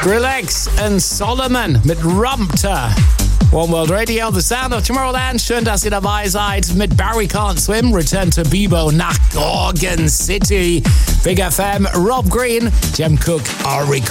Skrillex und Solomon mit Rumpter. One World Radio, the sound of Tomorrowland. Schön, dass ihr dabei seid. Mit Barry Can't Swim, Return to Bebo nach Gorgon City. Big FM, Rob Green, Jem Cook, Ari